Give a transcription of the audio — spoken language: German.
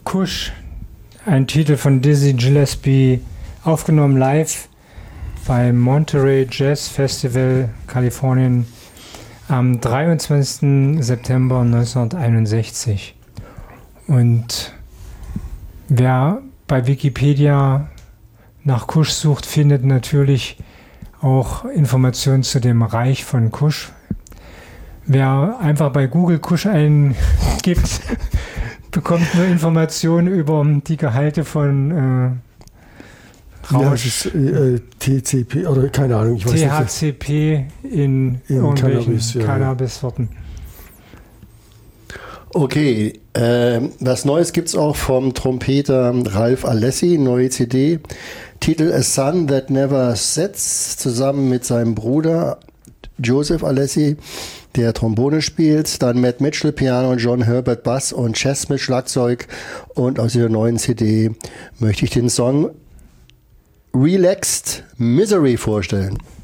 Kusch, ein Titel von Dizzy Gillespie, aufgenommen live beim Monterey Jazz Festival, Kalifornien, am 23. September 1961. Und wer bei Wikipedia nach Kusch sucht, findet natürlich auch Informationen zu dem Reich von Kusch. Wer einfach bei Google Kusch eingibt, bekommt nur Informationen über die Gehalte von Rausch. Ja, TCP oder keine Ahnung, ich weiß nicht. THCP in irgendwelchen Cannabis-Sorten. Okay, was Neues gibt es auch vom Trompeter Ralph Alessi, neue CD. Titel A Sun That Never Sets, zusammen mit seinem Bruder Joseph Alessi, der Trombone spielt. Dann Matt Mitchell, Piano, John Herbert, Bass und Chess mit Schlagzeug. Und aus dieser neuen CD möchte ich den Song Relaxed Misery vorstellen.